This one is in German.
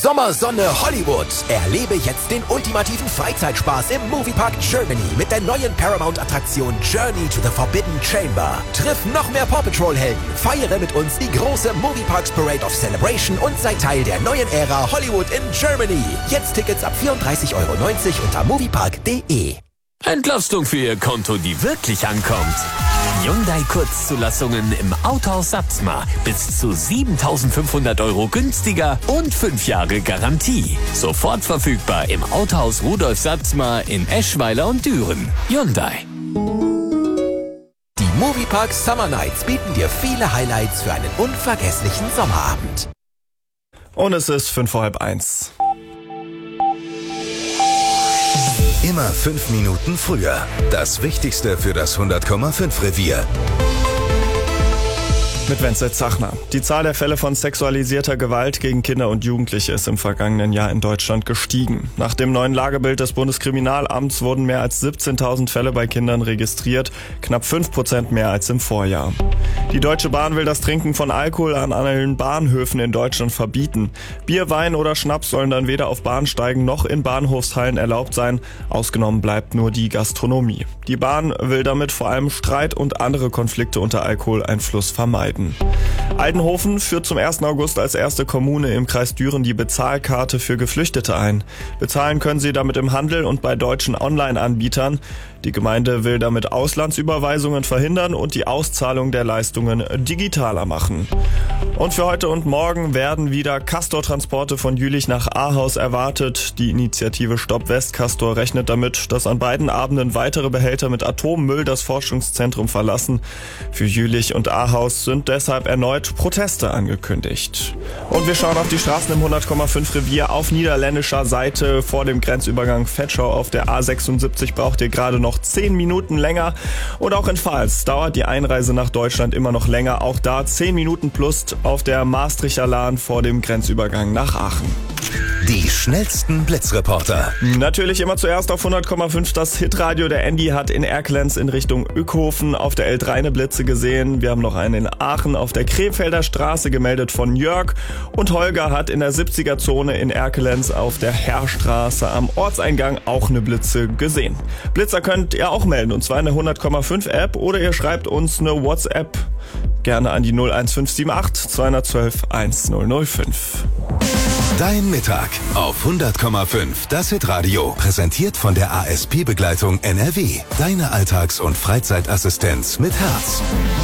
Sommersonne Hollywood. Erlebe jetzt den ultimativen Freizeitspaß im Moviepark Germany mit der neuen Paramount-Attraktion Journey to the Forbidden Chamber. Triff noch mehr Paw Patrol-Helden, feiere mit uns die große Movieparks Parade of Celebration und sei Teil der neuen Ära Hollywood in Germany. Jetzt Tickets ab 34,90 € unter moviepark.de. Entlastung für Ihr Konto, die wirklich ankommt. Hyundai Kurzzulassungen im Autohaus Satzmar. Bis zu 7.500 € günstiger und 5 Jahre Garantie. Sofort verfügbar im Autohaus Rudolf Satzmar in Eschweiler und Düren. Hyundai. Die Moviepark Summer Nights bieten dir viele Highlights für einen unvergesslichen Sommerabend. Und es ist 1:55. Immer 5 Minuten früher. Das Wichtigste für das 100,5 Revier. Mit Wenzel Zachner. Die Zahl der Fälle von sexualisierter Gewalt gegen Kinder und Jugendliche ist im vergangenen Jahr in Deutschland gestiegen. Nach dem neuen Lagebild des Bundeskriminalamts wurden mehr als 17.000 Fälle bei Kindern registriert, knapp 5% mehr als im Vorjahr. Die Deutsche Bahn will das Trinken von Alkohol an allen Bahnhöfen in Deutschland verbieten. Bier, Wein oder Schnaps sollen dann weder auf Bahnsteigen noch in Bahnhofshallen erlaubt sein. Ausgenommen bleibt nur die Gastronomie. Die Bahn will damit vor allem Streit und andere Konflikte unter Alkoholeinfluss vermeiden. Aldenhofen führt zum 1. August als erste Kommune im Kreis Düren die Bezahlkarte für Geflüchtete ein. Bezahlen können sie damit im Handel und bei deutschen Online-Anbietern. Die Gemeinde will damit Auslandsüberweisungen verhindern und die Auszahlung der Leistungen digitaler machen. Und für heute und morgen werden wieder Castor-Transporte von Jülich nach Ahaus erwartet. Die Initiative Stopp West Castor rechnet damit, dass an beiden Abenden weitere Behälter mit Atommüll das Forschungszentrum verlassen. Für Jülich und Ahaus sind deshalb erneut Proteste angekündigt. Und wir schauen auf die Straßen im 100,5 Revier auf niederländischer Seite. Vor dem Grenzübergang Vetschau auf der A76 braucht ihr gerade noch 10 Minuten länger. Und auch in Pfalz dauert die Einreise nach Deutschland immer noch länger. Auch da 10 Minuten plus auf der Maastrichter Lahn vor dem Grenzübergang nach Aachen. Die schnellsten Blitzreporter. Natürlich immer zuerst auf 100,5 das Hitradio. Der Andy hat in Erkelenz in Richtung Ückhofen auf der L3 eine Blitze gesehen. Wir haben noch einen in Aachen auf der Krefelder Straße gemeldet von Jörg. Und Holger hat in der 70er-Zone in Erkelenz auf der Herrstraße am Ortseingang auch eine Blitze gesehen. Blitzer könnt ihr auch melden, und zwar in der 100,5 App, oder ihr schreibt uns eine WhatsApp gerne an die 01578 212 1005. Dein Mittag auf 100,5 das Hitradio. Präsentiert von der ASP-Begleitung NRW. Deine Alltags- und Freizeitassistenz mit Herz.